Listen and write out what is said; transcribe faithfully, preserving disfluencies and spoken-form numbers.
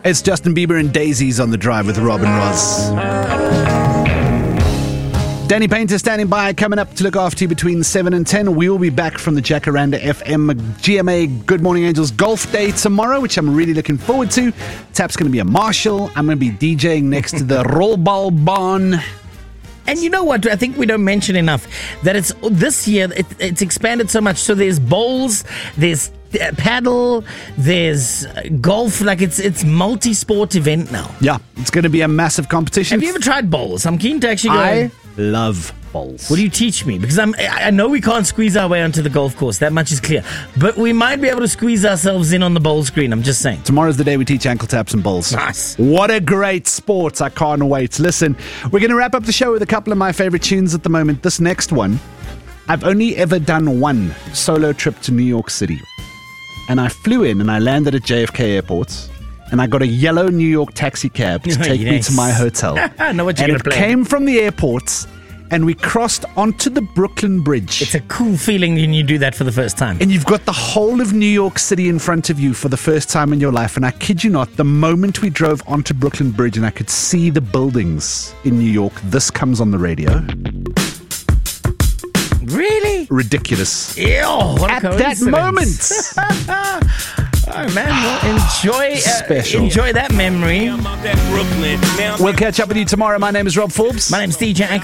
It's Justin Bieber and Daisies on the drive with Rob and Roz. Danny Painter standing by, coming up to look after you between seven and ten. We will be back from the Jacaranda F M G M A Good Morning Angels Golf Day tomorrow, which I'm really looking forward to. Tap's going to be a marshal. I'm going to be DJing next to the Rollball Barn. And you know what? I think we don't mention enough that it's this year, it, it's expanded so much. So there's bowls, there's paddle, there's golf. Like it's it's multi-sport event now. Yeah, it's going to be a massive competition. Have you ever tried bowls? I'm keen to actually go. I love bowls. Will you teach me? Because I'm, I know we can't squeeze our way onto the golf course. That much is clear. But we might be able to squeeze ourselves in on the bowl screen. I'm just saying. Tomorrow's the day we teach ankle taps and bowls. Nice. What a great sport. I can't wait. Listen, we're going to wrap up the show with a couple of my favorite tunes at the moment. This next one, I've only ever done one solo trip to New York City. And I flew in and I landed at J F K Airport. And I got a yellow New York taxi cab to take Yes. me to my hotel. I know what you're And going it to play. came from the airport and we crossed onto the Brooklyn Bridge. It's a cool feeling when you do that for the first time. And you've got the whole of New York City in front of you for the first time in your life. And I kid you not, the moment we drove onto Brooklyn Bridge and I could see the buildings in New York, this comes on the radio. Really? Ridiculous. Ew, what a At that coincidence. moment. All right, man. Well, enjoy, uh, Special. enjoy that memory. We'll catch up with you tomorrow. My name is Rob Forbes. My name's D J